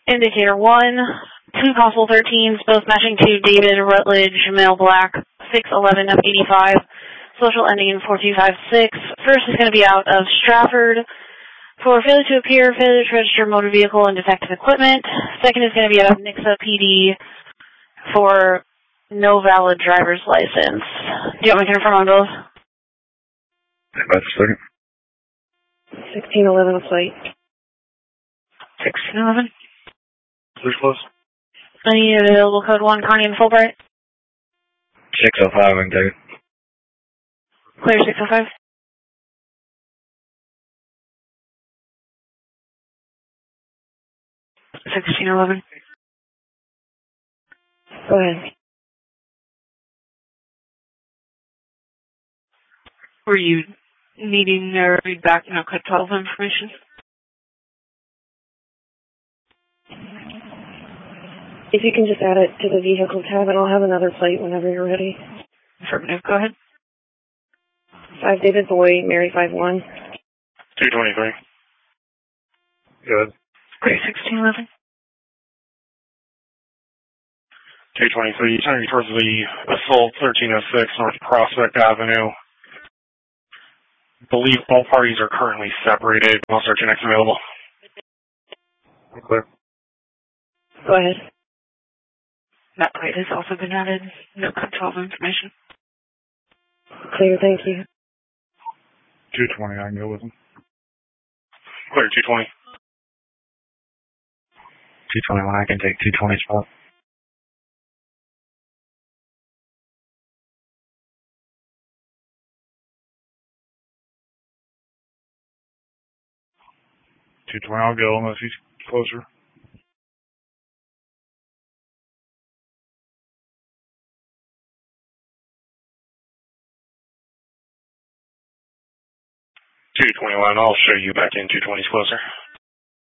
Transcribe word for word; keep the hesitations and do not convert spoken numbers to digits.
Indicator one, two possible thirteens, both matching to David Rutledge, male black, six eleven of eighty-five, social ending in four two five six. First is going to be out of Stratford for failure to appear, failure to register motor vehicle and defective equipment. Second is going to be out of Nixa P D for no valid driver's license. Do you want me to confirm on both? About a second. sixteen eleven plate. sixteen eleven. Who's close? I need available code one, Connie and Fulbright. six oh five, I can take it. Clear six oh five. sixteen eleven. Go ahead. Were you needing to read back no code twelve information? If you can just add it to the vehicle tab, and I'll have another plate whenever you're ready. Affirmative, go ahead. five David Boy, Mary five one. two twenty-three. Good. Clear sixteen eleven. two twenty-three, turning towards the assault thirteen oh six North Prospect Avenue. Believe all parties are currently separated. I'll search your next available. Clear. Go ahead. That plate has also been added. No code twelve information. Clear, thank you. two twenty, I can go with them. Clear, two twenty. two twenty-one, I can take two twenty spot. two twenty, I'll go unless he's closer. two twenty-one, I'll show you back in two twenty's closer.